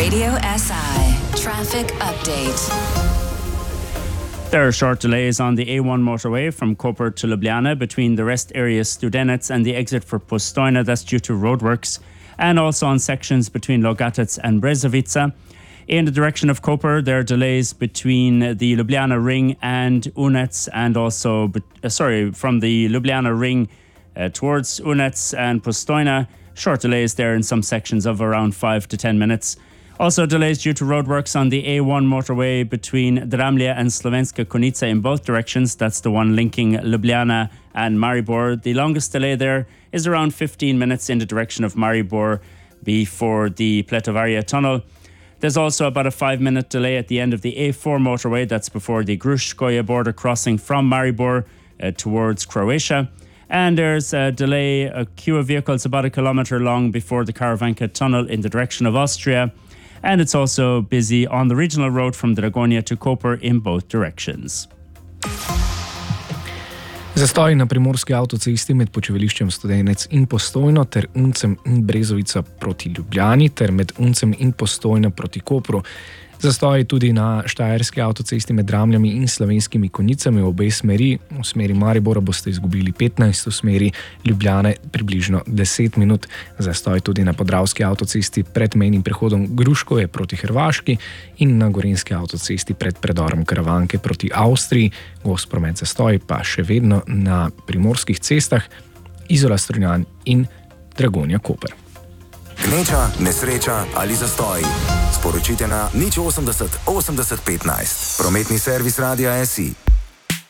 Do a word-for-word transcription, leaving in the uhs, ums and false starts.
Radio S I traffic update. There are short delays on the A one motorway from Koper to Ljubljana between the rest area Studenec and the exit for Postojna. That's due to roadworks, and also on sections between Logatec and Brezovica. In the direction of Koper, there are delays between the Ljubljana Ring and Unec, and also, uh, sorry, from the Ljubljana Ring uh, towards Unec and Postojna. Short delays there in some sections of around five to ten minutes. Also delays due to roadworks on the A one motorway between Dramlje and Slovenska Konjica in both directions. That's the one linking Ljubljana and Maribor. The longest delay there is around fifteen minutes in the direction of Maribor before the Pletovaria tunnel. There's also about a five minute delay at the end of the A four motorway. That's before the Gruškoje border crossing from Maribor uh, towards Croatia. And there's a delay, a queue of vehicles about a kilometre long before the Karavanka tunnel in the direction of Austria. And it's also busy on the regional road from Dragonja to Koper in both directions. Zastoj na primorski avtocesti med počivališčem Studenec in Postojno ter Uncem in Brezovica proti Ljubljani ter med Uncem in Postojno proti Kopru. Zastoj tudi na štajerski avtocesti med Dramljami in Slovenskimi Konjicami v obe smeri. V smeri Maribora boste izgubili petnajst, v smeri Ljubljane približno deset minut. Zastoj tudi na podravski avtocesti pred mejnim prehodom Gruškoje proti Hrvaški in na gorenjski avtocesti pred predorom Karavanke proti Avstriji. Gost promet zastoj pa še vedno na primorskih cestah Izola Strunjan in Dragonja Koper. Gneča, nesreča ali zastoj. Sporočite na nič osemdeset osemdeset petnajst. Prometni servis Radia S I.